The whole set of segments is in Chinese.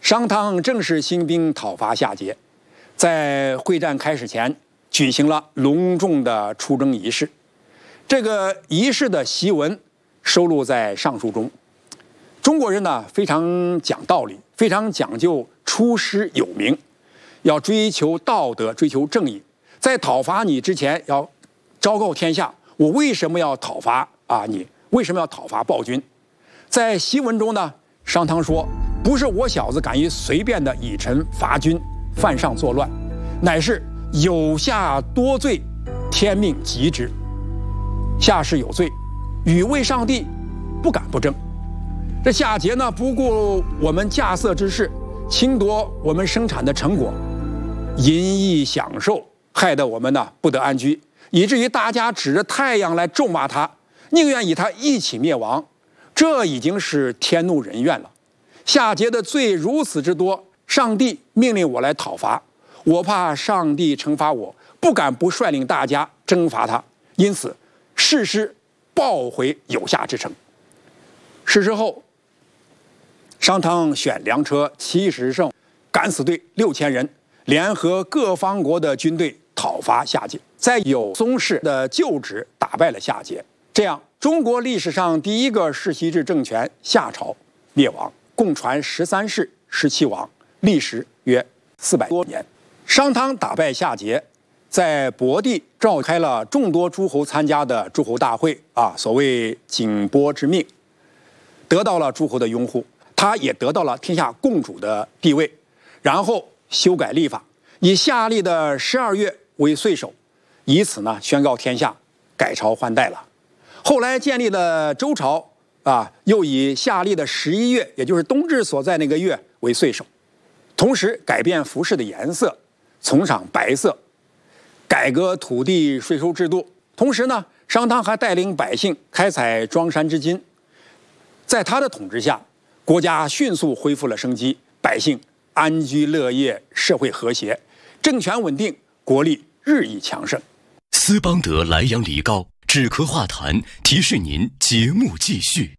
商汤正式兴兵讨伐夏桀，在会战开始前举行了隆重的出征仪式。这个仪式的檄文收录在《尚书》中。中国人呢非常讲道理，非常讲究出师有名，要追求道德，追求正义。在讨伐你之前，要昭告天下，我为什么要讨伐你？为什么要讨伐暴君？在檄文中呢，商汤说，不是我小子敢于随便的以臣伐君，犯上作乱，乃是有夏多罪，天命极之。夏氏有罪，禹为上帝，不敢不正。这夏桀呢，不顾我们稼穑之事，侵夺我们生产的成果，淫逸享受，害得我们呢不得安居，以至于大家指着太阳来咒骂他，宁愿与他一起灭亡。这已经是天怒人怨了。夏桀的罪如此之多，上帝命令我来讨伐，我怕上帝惩罚我，不敢不率领大家征伐他，因此誓师报回有夏之城。誓师后，商汤选良车70乘，敢死队6000人，联合各方国的军队讨伐夏桀，在有松氏的旧址打败了夏桀。这样，中国历史上第一个世袭制政权夏朝灭亡，共传13世17王，历时约400多年。商汤打败夏桀，在亳地召开了众多诸侯参加的诸侯大会所谓景波之命，得到了诸侯的拥护，他也得到了天下共主的地位。然后修改历法，以夏历的12月为岁首，以此呢宣告天下，改朝换代了。后来建立了周朝又以夏历的11月，也就是冬至所在那个月为岁首，同时改变服饰的颜色，崇尚白色，改革土地税收制度。同时呢，商汤还带领百姓开采庄山之金。在他的统治下，国家迅速恢复了生机，百姓安居乐业，社会和谐，政权稳定，国力日益强盛。 斯邦德莱阳梨膏止咳化痰，提示您节目继续。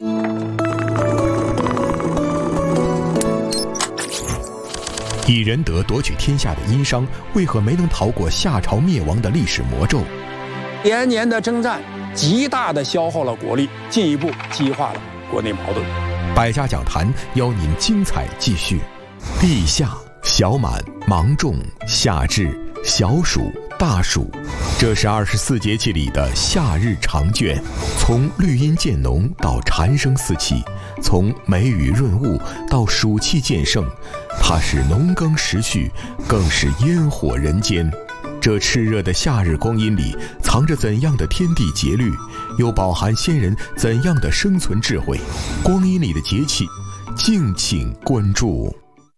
以仁德夺取天下的殷商，为何没能逃过夏朝灭亡的历史魔咒？ 连年的征战，极大地消耗了国力，进一步激化了国内矛盾。 百家讲坛邀您精彩继续。立夏、小满、芒种、夏至、小暑、大暑，这是24节气里的夏日长卷，从绿荫渐浓到蝉声四起，从梅雨润物到暑气渐盛，它是农耕时序，更是烟火人间。这炽热的夏日光阴里，藏着怎样的天地节律，又饱含先人怎样的生存智慧？光阴里的节气，敬请关注。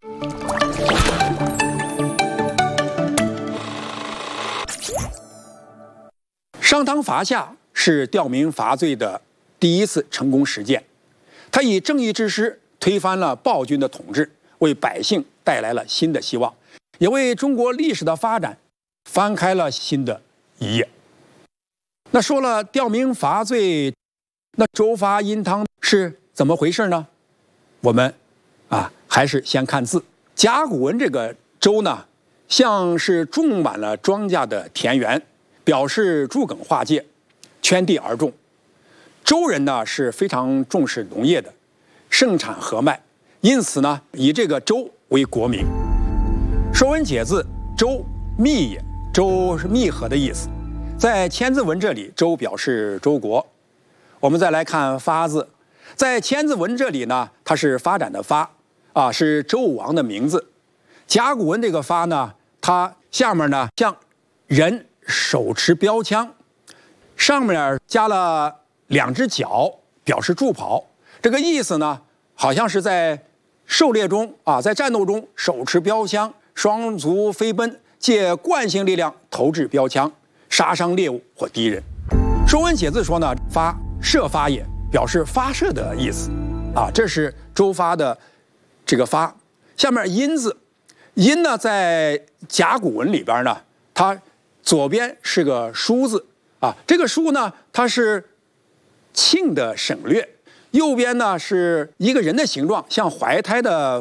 商汤伐夏是吊民伐罪的第一次成功实践，他以正义之师推翻了暴君的统治，为百姓带来了新的希望，也为中国历史的发展翻开了新的一页。那说了吊民伐罪，那周发殷汤是怎么回事呢？我们还是先看字。甲骨文这个周呢，像是种满了庄稼的田园，表示诸耕化界，圈地而种。周人呢是非常重视农业的，盛产禾麦，因此呢以这个周为国名。《说文解字》周密也，周是密合的意思。在千字文这里，周表示周国。我们再来看发字，在千字文这里呢，它是发展的发是周武王的名字。甲骨文这个发呢，它下面呢像人手持标枪，上面加了2只脚，表示助跑。这个意思呢，好像是在狩猎中在战斗中手持标枪，双足飞奔，借惯性力量投掷标枪，杀伤猎物或敌人。《说文解字》说呢，发射发也，表示发射的意思这是周发的这个发。下面殷字，殷呢在甲骨文里边呢，它左边是个书字这个书呢它是庆的省略，右边呢是一个人的形状，像怀胎的